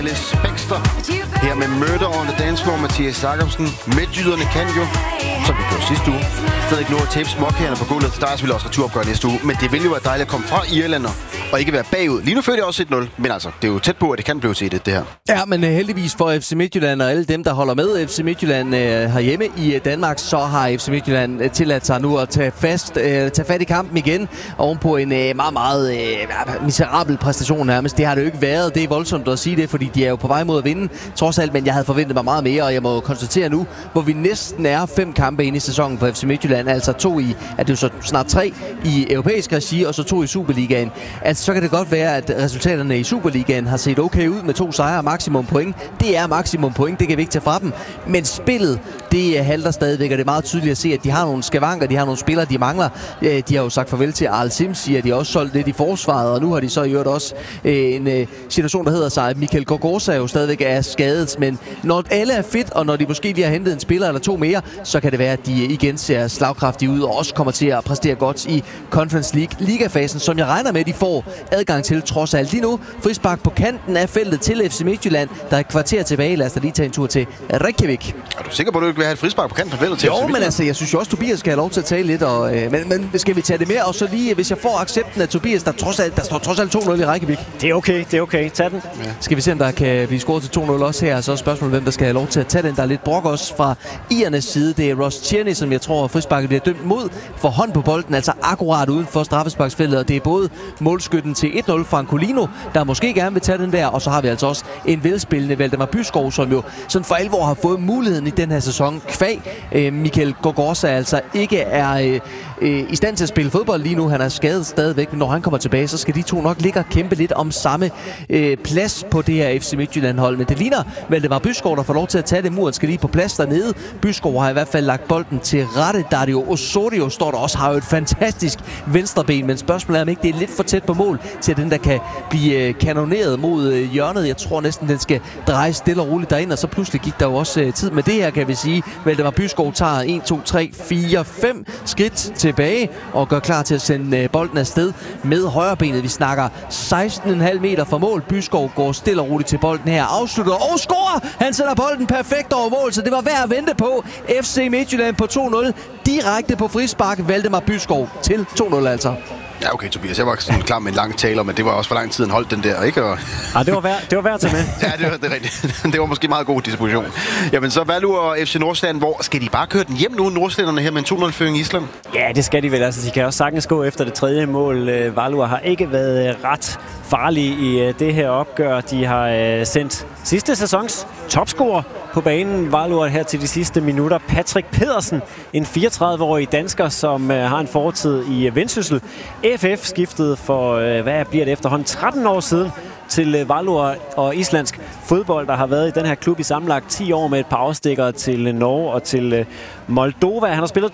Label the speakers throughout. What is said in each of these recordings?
Speaker 1: Alice Baxter her med Murder on the Dance Floor, Mathias Jacobsen. Midtjyderne kan jo, som vi gjorde sidste uge, stadig nå at tabe småkagerne på gulvet. Der er selvfølgelig også returopgør næste uge, men det vil jo være dejligt at komme fra Irland og ikke være bagud. Lige nu fører det også 1-0, men altså, det er jo tæt på, at det kan blive til det her.
Speaker 2: Ja, men heldigvis for FC Midtjylland og alle dem, der holder med FC Midtjylland herhjemme i Danmark, så har FC Midtjylland tilladt sig nu at tage fat i kampen igen, ovenpå en meget, meget miserabel præstation nærmest. Det har det jo ikke været. Det er voldsomt at sige det, fordi de er jo på vej mod at vinde, trods alt, men jeg havde forventet mig meget mere, og jeg må konstatere nu, hvor vi næsten er 5 kampe inde i sæsonen for FC Midtjylland, altså 2 i, at det er så snart 3 i europæisk regi, og så 2 i Superligaen. Altså, så kan det godt være, at resultaterne i Superligaen har set okay ud med 2 sejre og maksimum point. Det er maksimum point, det kan vi ikke tage fra dem. Men spillet, det halter stadigvæk, og det er meget tydeligt at se, at de har nogle skavanker, de har nogle spillere, de mangler. De har jo sagt farvel til Arl Simsi, at de har også solgt lidt i forsvaret, og nu har de så i øvrigt også en situation, der hedder sig, at Mikkel Gorgosa jo stadigvæk er skadet. Men når alle er fit, og når de måske lige har hentet en spiller eller 2 mere, så kan det være, at de igen ser slagkraftige ud, og også kommer til at præstere godt i Conference League ligafasen, som jeg regner med, de får adgang til trods alt. Lige nu, frispark på kanten af feltet til FC Midtjylland. Der er et kvarter tilbage. Lad os da lige tage en tur til Reykjavik.
Speaker 1: Er du sikker på, at du ikke vil have et frispark på kanten af feltet til FC Midtjylland?
Speaker 2: Jo, men altså, jeg synes jo også, Tobias skal have lov til at tale lidt. Og, men skal vi tage det mere? Og så lige, hvis jeg får accepten af Tobias, der står trods alt 2-0 i Reykjavik.
Speaker 3: Det er okay. Tag den.
Speaker 2: Ja. Skal vi se, om der kan blive scoret til 2-0 også her. Så er spørgsmålet, hvem der skal have lov til at tage den. Der er lidt brok også fra Iernes side. Det er Ross Tierney, som jeg tror, frisparket bliver dømt mod for hånd på bolden, altså akkurat uden for straffesparksfeltet. Og det er både målskytten til 1-0, Francolino, der måske gerne vil tage den der, og så har vi altså også en velspillende Valdemar Byskov, som jo sådan for alvor har fået muligheden i den her sæson. Kvæg Mikkel Gorgosa altså ikke er i stand til at spille fodbold lige nu. Han er skadet stadigvæk, men når han kommer tilbage, så skal de to nok ligge og kæmpe lidt om samme plads på det her FC Midtjylland-hold. Men det ligner Valdemar Byskov, der får lov til at tage det. Muren skal lige på plads dernede. Byskov har i hvert fald lagt bolden til rette. Dario Osorio står der også, har jo et fantastisk venstreben, men spørgsmålet er, om ikke det er lidt for tæt på mål til, at den der kan blive kanoneret mod hjørnet. Jeg tror næsten, den skal dreje stille og roligt derind, og så pludselig gik der jo også tid med det her, kan vi sige. Valdemar Byskov tager 1, 2, 3, 4, 5 skridt tilbage og gør klar til at sende bolden afsted med højrebenet. Vi snakker 16,5 meter fra mål. Byskov går stille og roligt til bolden her, afslutter og scorer! Han sætter bolden perfekt over mål, så det var værd at vente på. FC Midtjylland på 2-0 direkte på frispark. Valdemar Byskov til 2-0 altså.
Speaker 1: Ja, okay, Tobias. Jeg var sådan klar med en lang taler, men det var også for lang tid, han holdt den der, ikke? Og...
Speaker 3: Ja, det var værd at tage med.
Speaker 1: Ja, det er rigtigt. Det var måske meget god disposition. Jamen, så Valur og FC Nordsjælland, hvor skal de bare køre den hjem nu, nordsjællanderne her med en 2-0-føring i Island?
Speaker 3: Ja, det skal de vel. Altså, de kan også sagtens gå efter det 3. mål. Valur har ikke været ret farlige i det her opgør. De har sendt sidste sæsons topscorer på banen. Valur her til de sidste minutter. Patrick Pedersen, en 34-årig dansker, som har en fortid i Vendsyssel. FF skiftede for, hvad bliver det efterhånden, 13 år siden til Valur og islandsk fodbold, der har været i den her klub i sammenlagt 10 år med et par afstikker til Norge og til Moldova. Han har spillet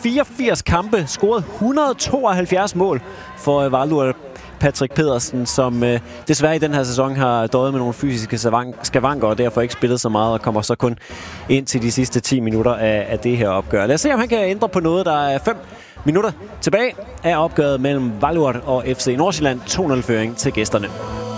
Speaker 3: 284 kampe, scoret 172 mål for Valur. Patrick Pedersen, som desværre i den her sæson har døjet med nogle fysiske skavanker og derfor ikke spillet så meget og kommer så kun ind til de sidste 10 minutter af det her opgør. Lad os se, om han kan ændre på noget. Der er 5 minutter tilbage af opgøret mellem Valur og FC Nordsjælland. 2-0-føring til gæsterne.